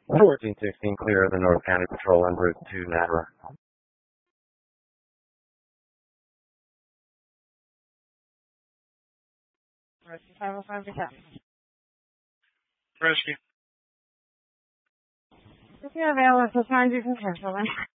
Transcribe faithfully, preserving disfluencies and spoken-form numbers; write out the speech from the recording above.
fourteen sixteen, clear of the North County Patrol en route to Natterer. Rescue five oh five to Captain. Rescue. If you're available, so time you can cancel them.